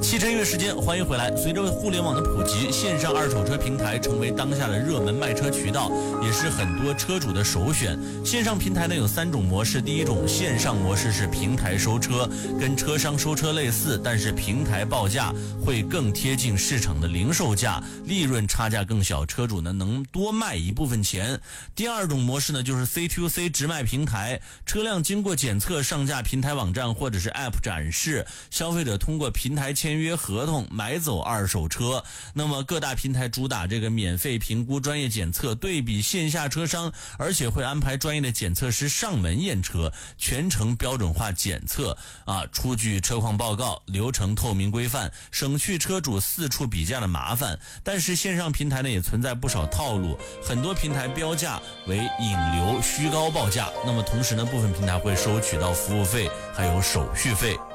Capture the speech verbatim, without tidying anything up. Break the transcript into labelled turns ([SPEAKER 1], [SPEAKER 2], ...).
[SPEAKER 1] 汽车音乐时间，欢迎回来。随着互联网的普及，线上二手车平台成为当下的热门卖车渠道，也是很多车主的首选。线上平台呢有三种模式，第一种线上模式是平台收车，跟车商收车类似，但是平台报价会更贴近市场的零售价，利润差价更小，车主呢能多卖一部分钱。第二种模式呢就是 C to C 直卖平台，车辆经过检测上架平台网站或者是 App 展示，消费者通过平台签约合同买走二手车。那么各大平台主打这个免费评估、专业检测，对比线下车商，而且会安排专业的检测师上门验车，全程标准化检测啊，出具车况报告，流程透明规范，省去车主四处比价的麻烦。但是线上平台呢也存在不少套路，很多平台标价为引流、虚高报价，那么同时呢部分平台会收取到服务费还有手续费。